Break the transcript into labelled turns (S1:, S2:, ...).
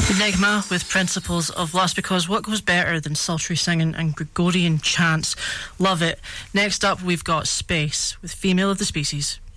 S1: Enigma with Principles of Lust, because what goes better than sultry singing and Gregorian chants? Love it. Next up, we've got Space with Female of the Species.